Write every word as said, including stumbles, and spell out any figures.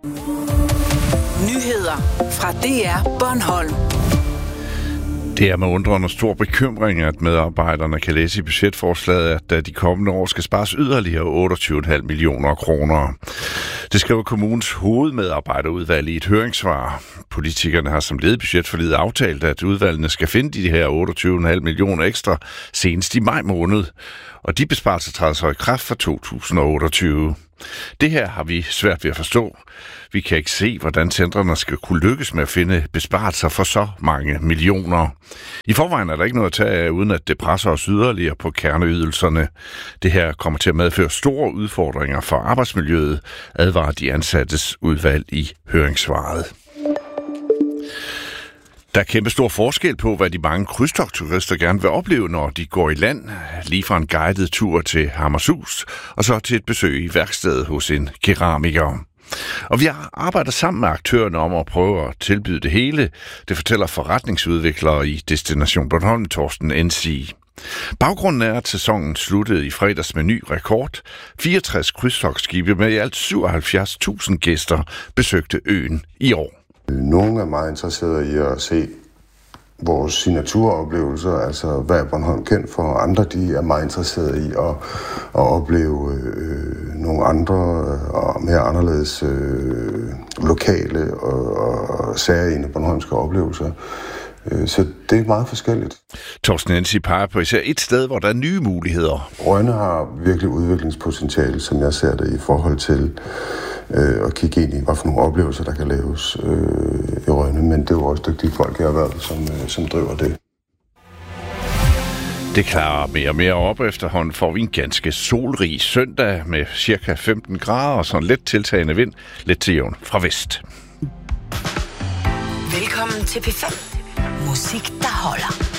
Nyheder fra D R Bornholm. Det er med undrende stor bekymring, at medarbejderne kan læse i budgetforslaget, at de kommende år skal spares yderligere otteogtyve komma fem millioner kroner. Det skriver kommunens hovedmedarbejderudvalg i et høringssvar. Politikerne har som led i budgetforliget aftalt, at udvalgene skal finde de her otteogtyve komma fem millioner ekstra senest i maj måned. Og de besparelser træder så i kraft for to tusind og otteogtyve. Det her har vi svært ved at forstå. Vi kan ikke se, hvordan centrene skal kunne lykkes med at finde besparelser for så mange millioner. I forvejen er der ikke noget at tage af, uden at det presser os yderligere på kerneydelserne. Det her kommer til at medføre store udfordringer for arbejdsmiljøet, advarer de ansattes udvalg i høringssvaret. Der er kæmpe stor forskel på, hvad de mange krydstogtturister gerne vil opleve, når de går i land. Lige fra en guided tur til Hammershus, og så til et besøg i værkstedet hos en keramiker. Og vi arbejder sammen med aktørerne om at prøve at tilbyde det hele. Det fortæller forretningsudviklere i Destination Bornholm, Torsten Ensi. Baggrunden er, at sæsonen sluttede i fredags med ny rekord. fireogtres krydstogtskibe med i alt syvoghalvfjerds tusind gæster besøgte øen i år. Nogle er meget interesserede i at se vores signaturoplevelser, altså hvad er Bornholm kendt for. Andre de er meget interesserede i at, at opleve øh, nogle andre og mere anderledes øh, lokale og, og særegne bornholmske oplevelser. Så det er meget forskelligt. Torsten Ensi peger på især et sted, hvor der er nye muligheder. Rønne har virkelig udviklingspotentiale, som jeg ser det, i forhold til øh, at kigge ind i, hvad for nogle oplevelser, der kan laves øh, i Rønne. Men det er jo også dygtige folk i erhvervet, som, øh, som driver det. Det klarer mere og mere op. Efterhånden får vi en ganske solrig søndag med cirka femten grader og sådan let tiltagende vind, lidt til jævn fra vest. Velkommen til P fem. Musik, der holder.